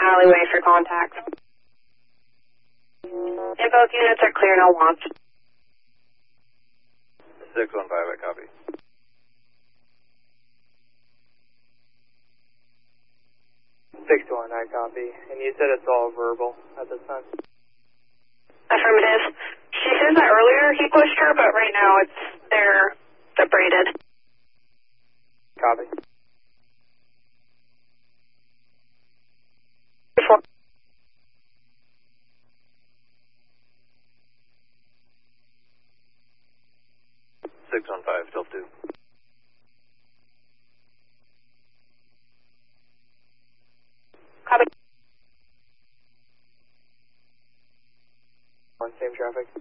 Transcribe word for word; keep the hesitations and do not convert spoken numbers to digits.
alleyway for contact. And both units are clear, no launch. six one five, I copy. six one, I copy. And you said it's all verbal at this time? Affirmative. She says that earlier he pushed her, but right now it's, they're separated. Copy. Four. six one five, still two. Copy. On same traffic.